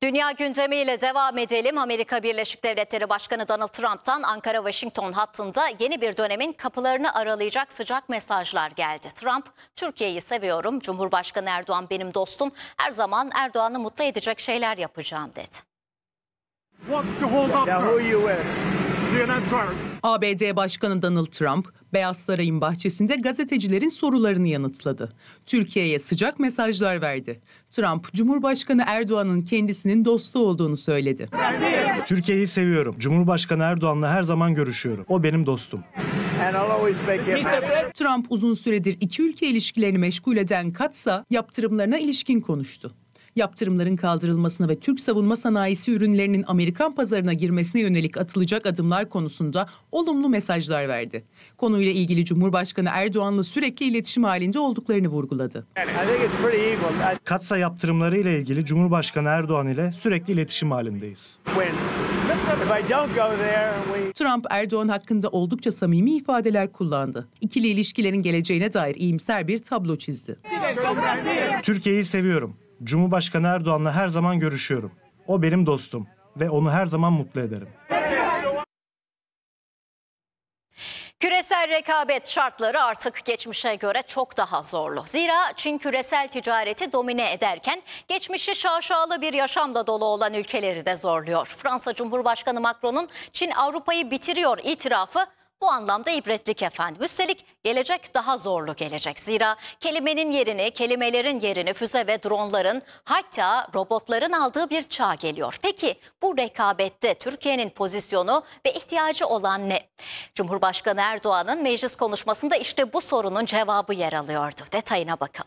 Dünya gündemiyle devam edelim. Amerika Birleşik Devletleri Başkanı Donald Trump'tan Ankara-Washington hattında yeni bir dönemin kapılarını aralayacak sıcak mesajlar geldi. Trump, "Türkiye'yi seviyorum, Cumhurbaşkanı Erdoğan benim dostum, her zaman Erdoğan'ı mutlu edecek şeyler yapacağım" dedi. ABD Başkanı Donald Trump, Beyaz Saray'ın bahçesinde gazetecilerin sorularını yanıtladı. Türkiye'ye sıcak mesajlar verdi. Trump, Cumhurbaşkanı Erdoğan'ın kendisinin dostu olduğunu söyledi. Türkiye'yi seviyorum. Cumhurbaşkanı Erdoğan'la her zaman görüşüyorum. O benim dostum. Trump uzun süredir iki ülke ilişkilerini meşgul eden Katsa yaptırımlarına ilişkin konuştu. Yaptırımların kaldırılmasına ve Türk savunma sanayisi ürünlerinin Amerikan pazarına girmesine yönelik atılacak adımlar konusunda olumlu mesajlar verdi. Konuyla ilgili Cumhurbaşkanı Erdoğan'la sürekli iletişim halinde olduklarını vurguladı. Katsa yaptırımları ile ilgili Cumhurbaşkanı Erdoğan ile sürekli iletişim halindeyiz. Trump, Erdoğan hakkında oldukça samimi ifadeler kullandı. İkili ilişkilerin geleceğine dair iyimser bir tablo çizdi. Türkiye'yi seviyorum. Cumhurbaşkanı Erdoğan'la her zaman görüşüyorum. O benim dostum ve onu her zaman mutlu ederim. Küresel rekabet şartları artık geçmişe göre çok daha zorlu. Zira Çin küresel ticareti domine ederken geçmişi şaşalı bir yaşamla dolu olan ülkeleri de zorluyor. Fransa Cumhurbaşkanı Macron'un "Çin Avrupa'yı bitiriyor" itirafı bu anlamda ibretlik efendim. Üstelik gelecek daha zorlu gelecek. Zira kelimelerin yerini füze ve dronların, hatta robotların aldığı bir çağ geliyor. Peki bu rekabette Türkiye'nin pozisyonu ve ihtiyacı olan ne? Cumhurbaşkanı Erdoğan'ın meclis konuşmasında işte bu sorunun cevabı yer alıyordu. Detayına bakalım.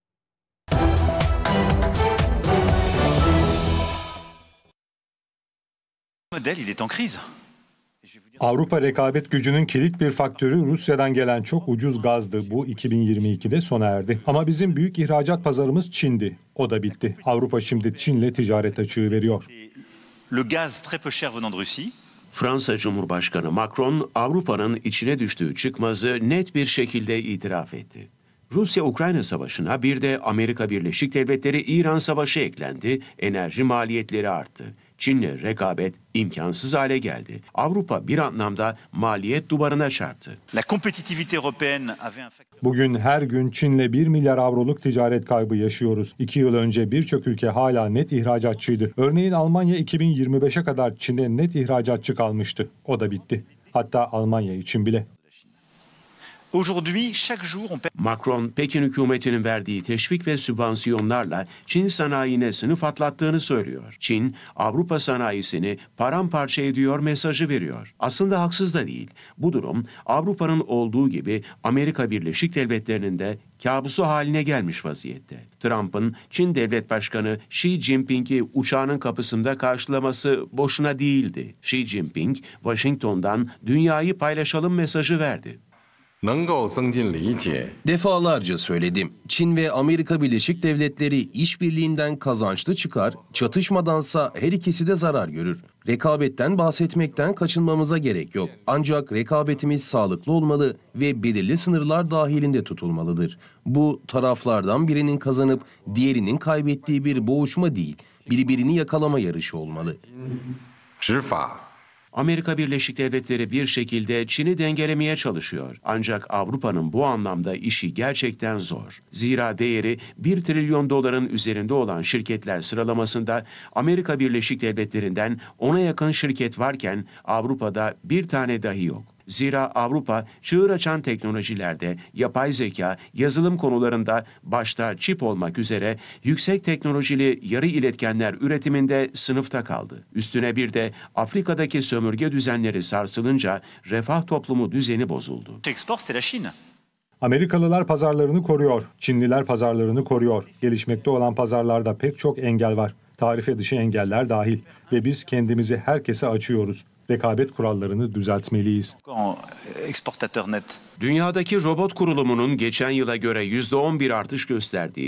Modèle, il est en crise. Avrupa rekabet gücünün kilit bir faktörü Rusya'dan gelen çok ucuz gazdı. Bu 2022'de sona erdi. Ama bizim büyük ihracat pazarımız Çin'di. O da bitti. Avrupa şimdi Çin'le ticaret açığı veriyor. Le gaz très peu cher venant de Russie. Fransa Cumhurbaşkanı Macron, Avrupa'nın içine düştüğü çıkmazı net bir şekilde itiraf etti. Rusya-Ukrayna savaşına bir de Amerika Birleşik Devletleri-İran savaşı eklendi, enerji maliyetleri arttı. Çin'le rekabet imkansız hale geldi. Avrupa bir anlamda maliyet duvarına çarptı. La compétitivité européenne avait un facteur. Bugün her gün Çin'le 1 milyar avroluk ticaret kaybı yaşıyoruz. 2 yıl önce birçok ülke hala net ihracatçıydı. Örneğin Almanya 2025'e kadar Çin'e net ihracatçı kalmıştı. O da bitti. Hatta Almanya için bile. Aujourd'hui, chaque jour on perd. Macron, Pekin hükümetinin verdiği teşvik ve sübvansiyonlarla Çin sanayine sınıf atlattığını söylüyor. Çin, Avrupa sanayisini paramparça ediyor mesajı veriyor. Aslında haksız da değil. Bu durum Avrupa'nın olduğu gibi Amerika Birleşik Devletleri'nin de kabusu haline gelmiş vaziyette. Trump'ın Çin Devlet Başkanı Xi Jinping'i uçağının kapısında karşılaması boşuna değildi. Xi Jinping, Washington'dan dünyayı paylaşalım mesajı verdi. Defalarca söyledim. Çin ve Amerika Birleşik Devletleri işbirliğinden kazançlı çıkar, çatışmadansa her ikisi de zarar görür. Rekabetten bahsetmekten kaçınmamıza gerek yok. Ancak rekabetimiz sağlıklı olmalı ve belirli sınırlar dahilinde tutulmalıdır. Bu taraflardan birinin kazanıp diğerinin kaybettiği bir boğuşma değil, birbirini yakalama yarışı olmalı. Amerika Birleşik Devletleri bir şekilde Çin'i dengelemeye çalışıyor. Ancak Avrupa'nın bu anlamda işi gerçekten zor. Zira değeri 1 trilyon doların üzerinde olan şirketler sıralamasında Amerika Birleşik Devletleri'nden 10'a yakın şirket varken Avrupa'da bir tane dahi yok. Zira Avrupa çığır açan teknolojilerde, yapay zeka, yazılım konularında başta çip olmak üzere yüksek teknolojili yarı iletkenler üretiminde sınıfta kaldı. Üstüne bir de Afrika'daki sömürge düzenleri sarsılınca refah toplumu düzeni bozuldu. Export, c'est la Chine. Amerikalılar pazarlarını koruyor. Çinliler pazarlarını koruyor. Gelişmekte olan pazarlarda pek çok engel var. Tarife dışı engeller dahil. Ve biz kendimizi herkese açıyoruz. Rekabet kurallarını düzeltmeliyiz. Exportateur net. Dünyadaki robot kurulumunun geçen yıla göre %11 artış gösterdiği